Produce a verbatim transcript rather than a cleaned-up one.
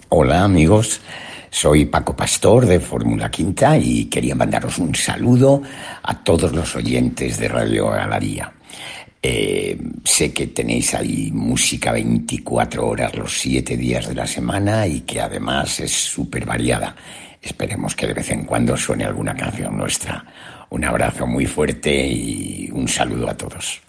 Hola amigos, soy Paco Pastor de Fórmula Quinta y quería mandaros un saludo a todos los oyentes de Radio Galaría. Eh, sé que tenéis ahí música veinticuatro horas los siete días de la semana y que además es súper variada. Esperemos que de vez en cuando suene alguna canción nuestra. Un abrazo muy fuerte y un saludo a todos.